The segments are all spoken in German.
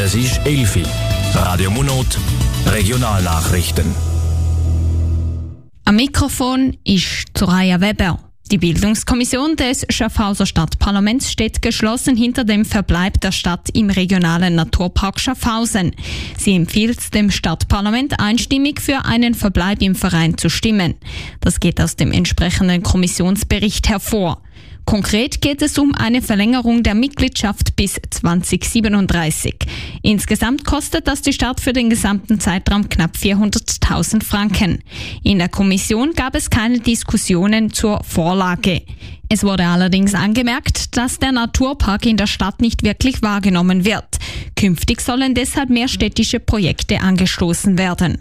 Es ist 11 Uhr. Radio Monot, Regionalnachrichten. Am Mikrofon ist Soraya Weber. Die Bildungskommission des Schaffhauser Stadtparlaments steht geschlossen hinter dem Verbleib der Stadt im regionalen Naturpark Schaffhausen. Sie empfiehlt dem Stadtparlament einstimmig für einen Verbleib im Verein zu stimmen. Das geht aus dem entsprechenden Kommissionsbericht hervor. Konkret geht es um eine Verlängerung der Mitgliedschaft bis 2037. Insgesamt kostet das die Stadt für den gesamten Zeitraum knapp 400.000 Franken. In der Kommission gab es keine Diskussionen zur Vorlage. Es wurde allerdings angemerkt, dass der Naturpark in der Stadt nicht wirklich wahrgenommen wird. Künftig sollen deshalb mehr städtische Projekte angestoßen werden.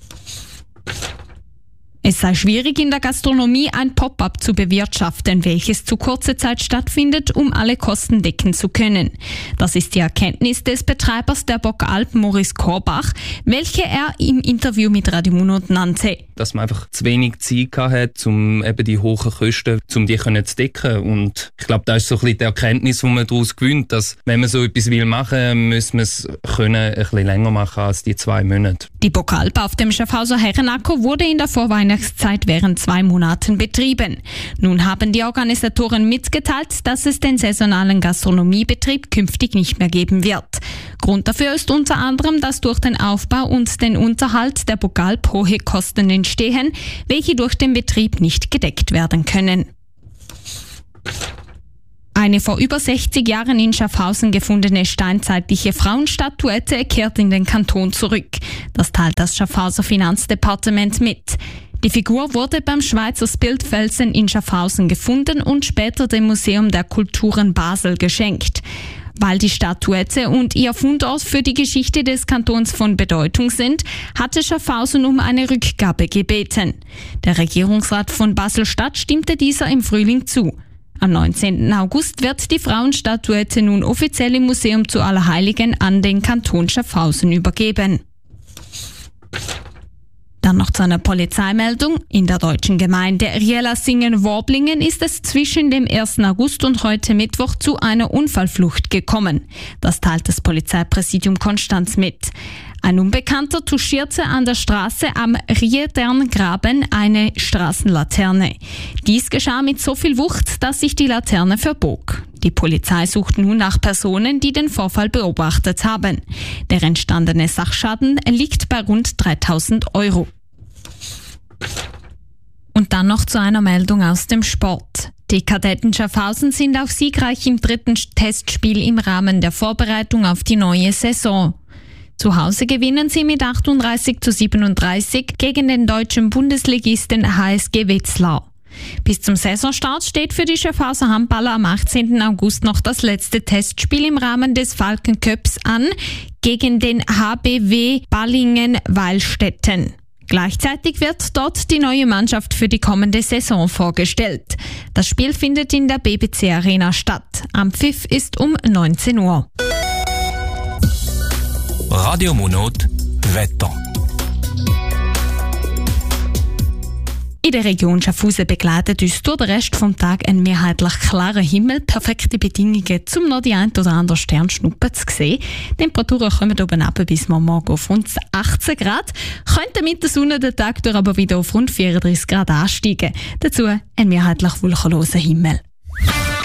Es sei schwierig, in der Gastronomie ein Pop-up zu bewirtschaften, welches zu kurzer Zeit stattfindet, um alle Kosten decken zu können. Das ist die Erkenntnis des Betreibers der Bokalp, Maurice Korbach, welche er im Interview mit Radio Monot nannte. Dass man einfach zu wenig Zeit hat, um eben die hohen Kosten, um die zu decken. Und ich glaube, das ist so ein bisschen die Erkenntnis, die man daraus gewinnt, dass wenn man so etwas machen will, müssen wir es ein bisschen länger machen als die 2 Monate. Die Bokalp auf dem Schaffhauser Herrenacker wurde in der Vorweihnachtszeit während 2 Monaten betrieben. Nun haben die Organisatoren mitgeteilt, dass es den saisonalen Gastronomiebetrieb künftig nicht mehr geben wird. Grund dafür ist unter anderem, dass durch den Aufbau und den Unterhalt der Bokalp hohe Kosten entstehen, welche durch den Betrieb nicht gedeckt werden können. Eine vor über 60 Jahren in Schaffhausen gefundene steinzeitliche Frauenstatuette kehrt in den Kanton zurück. Das teilt das Schaffhauser Finanzdepartement mit. Die Figur wurde beim Schweizer Bildfelsen in Schaffhausen gefunden und später dem Museum der Kulturen Basel geschenkt. Weil die Statuette und ihr Fundort für die Geschichte des Kantons von Bedeutung sind, hatte Schaffhausen um eine Rückgabe gebeten. Der Regierungsrat von Basel-Stadt stimmte dieser im Frühling zu. Am 19. August wird die Frauenstatuette nun offiziell im Museum zu Allerheiligen an den Kanton Schaffhausen übergeben. Dann noch zu einer Polizeimeldung. In der deutschen Gemeinde Rielassingen-Worblingen ist es zwischen dem 1. August und heute Mittwoch zu einer Unfallflucht gekommen. Das teilt das Polizeipräsidium Konstanz mit. Ein Unbekannter touchierte an der Straße am Riederngraben eine Straßenlaterne. Dies geschah mit so viel Wucht, dass sich die Laterne verbog. Die Polizei sucht nun nach Personen, die den Vorfall beobachtet haben. Der entstandene Sachschaden liegt bei rund 3.000 €. Und dann noch zu einer Meldung aus dem Sport. Die Kadetten Schaffhausen sind auch siegreich im 3. Testspiel im Rahmen der Vorbereitung auf die neue Saison. Zu Hause gewinnen sie mit 38:37 gegen den deutschen Bundesligisten HSG Wetzlar. Bis zum Saisonstart steht für die Schaffhauser Handballer am 18. August noch das letzte Testspiel im Rahmen des Falken Cups an gegen den HBW Ballingen-Weilstätten. Gleichzeitig wird dort die neue Mannschaft für die kommende Saison vorgestellt. Das Spiel findet in der BBC Arena statt. Am Pfiff ist um 19 Uhr. Radio Monot, Wetter. In der Region Schaffhausen begleitet uns durch den Rest vom Tag ein mehrheitlich klarer Himmel, perfekte Bedingungen, um noch die ein oder andere Sternschnuppe zu sehen. Die Temperaturen kommen oben ab bis morgen auf rund 18 Grad, könnten mit der Sonne den Tag durch aber wieder auf rund 34 Grad ansteigen. Dazu ein mehrheitlich wolkenloser Himmel.